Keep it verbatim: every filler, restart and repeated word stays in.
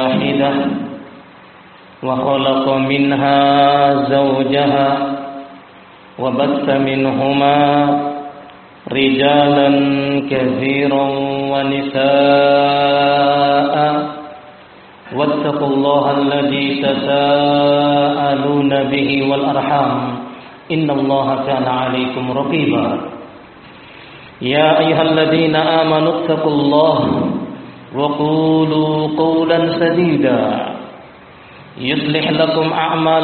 واحدة وخلق منها زوجها وبث منهما رجالا كثيرا ونساء واتقوا الله الذي تساءلون به والأرحام إن الله كان عليكم رقيبا يا أيها الذين آمنوا اتقوا الله وقولوا قولا سديدا يصلح لكم أعمالكم